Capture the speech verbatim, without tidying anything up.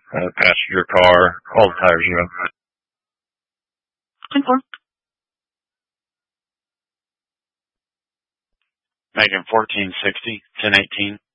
uh, passenger car, all the tires are up. ten four. Megan fourteen sixty, ten eighteen.